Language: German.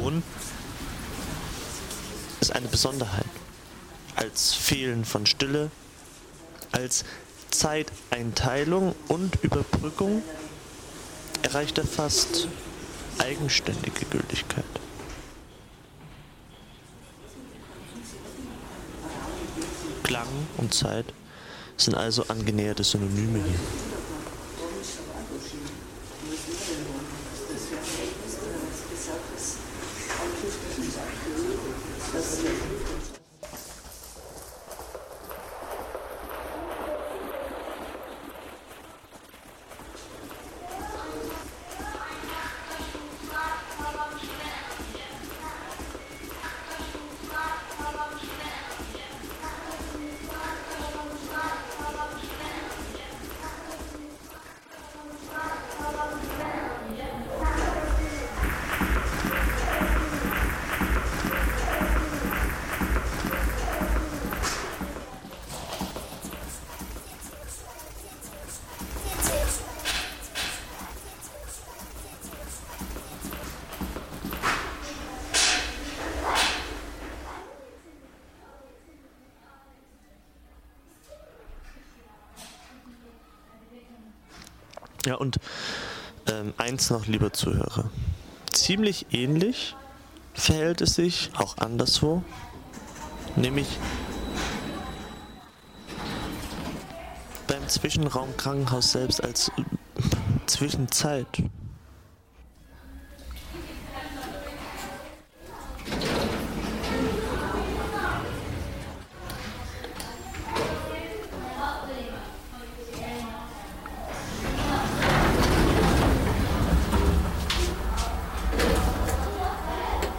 Ton ist eine Besonderheit. Als Fehlen von Stille, als Zeiteinteilung und Überbrückung erreicht er fast eigenständige Gültigkeit. Klang und Zeit sind also angenäherte Synonyme hier. Ja, und eins noch, lieber Zuhörer. Ziemlich ähnlich verhält es sich auch anderswo, nämlich beim Zwischenraum Krankenhaus selbst als Zwischenzeit.